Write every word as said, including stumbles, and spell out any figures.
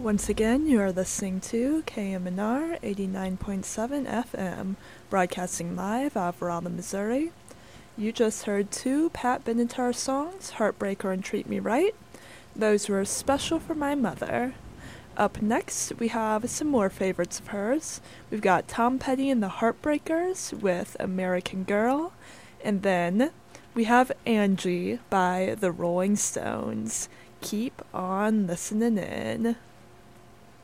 Once again, you are listening to K M N R eighty-nine point seven F M, broadcasting live out of Raleigh, Missouri. You just heard two Pat Benatar songs, Heartbreaker and Treat Me Right. Those were special for my mother. Up next, we have some more favorites of hers. We've got Tom Petty and the Heartbreakers with American Girl. And then we have Angie by the Rolling Stones. Keep on listening in.